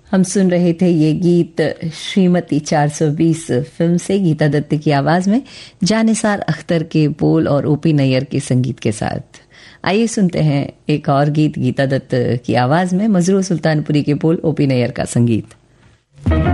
हम सुन रहे थे ये गीत श्रीमती 420 फिल्म से गीता दत्त की आवाज में जानिसार अख्तर के बोल और ओपी नैयर के संगीत के साथ। आइए सुनते हैं एक और गीत गीता दत्त की आवाज में, मजरूर सुल्तानपुरी के बोल, ओपी नैयर का संगीत।